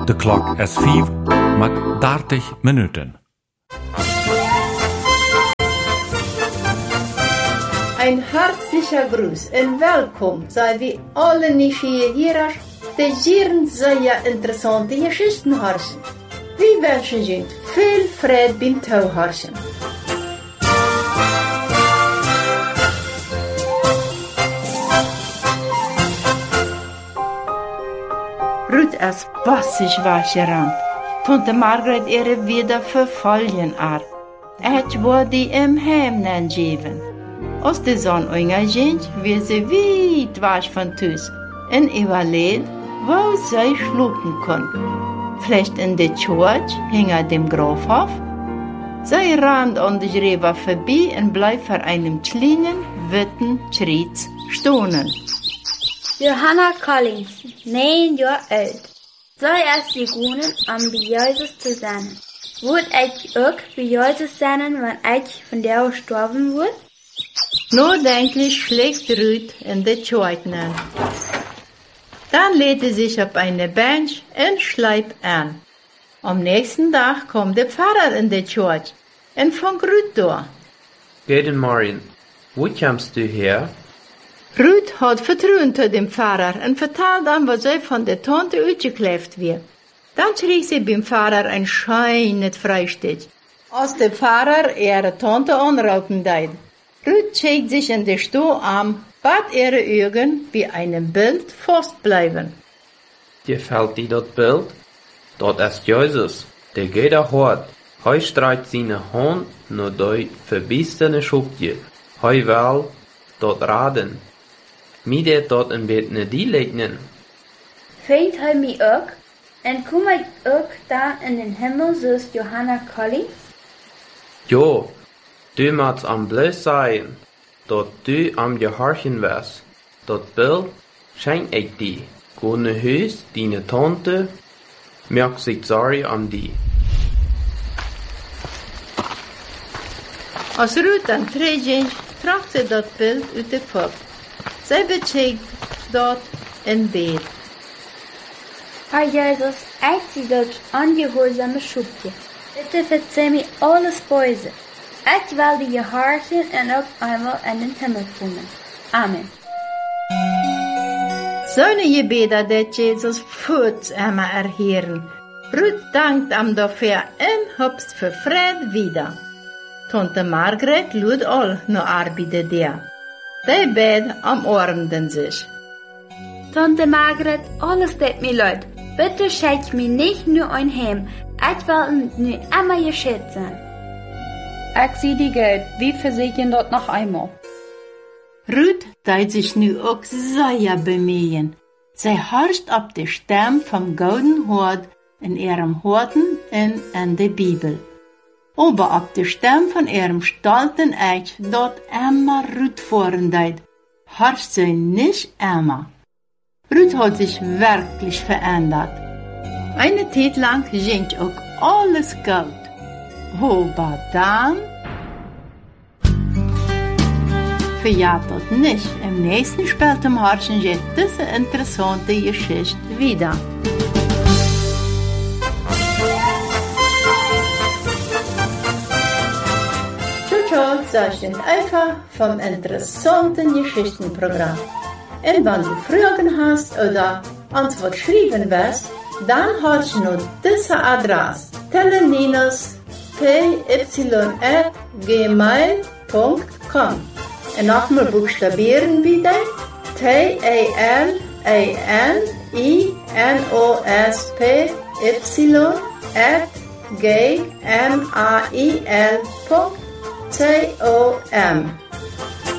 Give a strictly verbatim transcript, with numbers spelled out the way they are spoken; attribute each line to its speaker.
Speaker 1: De klok is vijf met dertig minuten.
Speaker 2: Ein herzlicher Gruß und willkommen sei wie alle Nieuwsgierigers die hier sehr interessante Geschichten harsen. Wir wünschen Ihnen viel Freude beim Tauharsen. Ruth ist bassig wachgerand. Tante Margaret ihre wieder verfallen ar. Et war die im Heim geben. Als de zon onderging, wie sie weit was von Tus en überlegt, wo sie schlupen konnten. Vielleicht in der Church hinter dem Grafhof. Sie rannt an der Rewe vorbei und bleibt vor einem kleinen, witten Schritt stehen.
Speaker 3: Johanna Collins, neun Jahre alt. Soll erst die Grunen am bei Jesus zu sein. Wird ich auch bei Jesus sein, wenn ich von der gestorben wird?
Speaker 2: Nachdenklich schlägt Ruth in die Church an. Dann lädt sie sich auf eine Bench und schleift an. Am nächsten Tag kommt der Pfarrer in die Church und fängt Ruth da.
Speaker 4: Guten Morgen, wo kommst du her?
Speaker 2: Ruth hat Vertrauen zu dem Pfarrer und vertelt ihm, was sie von der Tante ausgekläft wird. Dann schrie sie beim Pfarrer ein schönes Freistich, als der Pfarrer ihre Tante anraufen deit. Ruth schickt sich in der Stuhl an, bat ihre Augen wie einem Bild festbleiben.
Speaker 4: Gefällt dir das Bild? Dort ist Jesus, der geht er hart. Heu streicht seine Hand nur durch verbissene Schubje. Heu will dort raden. Mir der dort im Bett ne die legnen.
Speaker 3: Fehlt heu mi auch? Und komm ich auch da in den Himmel, so ist Johanna Collins?
Speaker 4: Jo, du machst am bloß sein, dort du am gehorchen wärst. Dort Bild schenk ich dir. Geh ne Hüs, deine Tante, merkt sich sorry am die.
Speaker 2: Als Ruth dann teruggingt, tragt sie dat Bild uit de kop. Zij beschickt dort in Bett.
Speaker 3: Herr Jesus, ich sie dort angehorsame Schubje. Bitte verzeih mir alles Böse. Ich will dir gehorchen und auch einmal in den Himmel kommen. Amen.
Speaker 2: Seine Gebete, dat Jesus voets einmal erhören. Ruth dankt ihm dafür und hüpft für Fried wieder. Tante Margaret lud all no arbeide der. Die beiden umarmten sich.
Speaker 3: Tante Margaret, alles tut mir leid. Bitte schenk mir nicht nur ein Heim. Ich will nur einmal gescheit sein.
Speaker 5: Ich sieh die Geld, wir versichern dort noch einmal.
Speaker 2: Ruth teilt sich nu auch sehr bemühen. Sie horcht ab der Stamm vom Golden Hort in ihrem Horten und in der Bibel. Aber ab der Stamm von ihrem stolzen Eich dort immer Ruth fahren deit, horcht sie nicht immer. Ruth hat sich wirklich verändert. Eine Zeit lang ging auch alles gut. Aber dann verjagt das nicht. Im nächsten Spiel zum Horchen geht diese interessante Geschichte wieder. Ciao, das ist einfach vom interessanten Geschichtenprogramm. Und wenn du Fragen hast oder uns was schreiben willst, dann hast du nur diese Adresse teleninus p y at gmail punkt com. Und nochmal buchstabieren bitte. T A L A N I N O S P Y at g m a i l punkt com.